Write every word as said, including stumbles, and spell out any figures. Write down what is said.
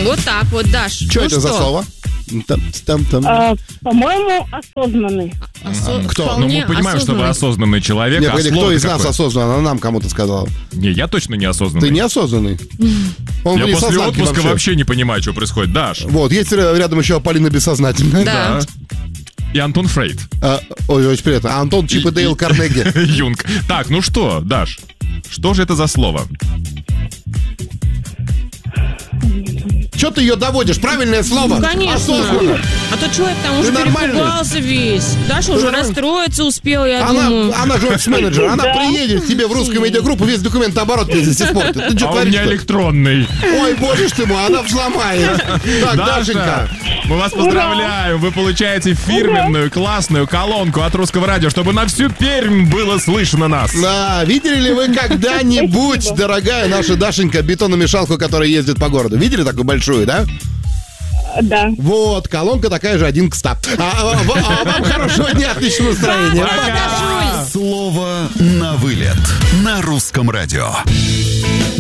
Вот так вот, Даш. Что ну это за слово? Там, там, там. А, по-моему, осознанный. Осо... Кто? Ну, мы понимаем, что вы осознанный человек. Нет, а погоди, кто слово-то из нас какое? осознанный? Она нам кому-то сказала. Не, я точно не осознанный. Ты неосознанный. Он Я в после несознанке отпуска вообще. не понимаю, что происходит. Даш. Вот, есть рядом еще Полина бессознательная. Да. И Антон Фрейд. А, ой, очень приятно. А Антон Чип и Дейл Карнеги. Юнг. Так, ну что, Даш, что же это за слово? Что ты ее доводишь? Правильное слово. Ну, конечно. Осознанно. А то человек там уже Ты нормальный? перепугался весь. Даша уже нормальный? расстроиться успел, я думаю. Она, она же офис-менеджер. Она приедет к тебе в русскую медиагруппу, весь документооборот здесь испортит. Ты что А у меня творишь-то? электронный. Ой, боже ж ты мой, она взломает. Так, Дашенька. Мы вас поздравляем. Вы получаете фирменную классную колонку от Русского радио, чтобы на всю Пермь было слышно нас. Да, видели ли вы когда-нибудь, дорогая наша Дашенька, бетономешалку, которая ездит по городу? Видели такую большую, да? Да. Вот, колонка такая же, один к ста. А, а, а, а вам хорошего дня, отличного настроения. Пока. Слово на вылет на Русском радио.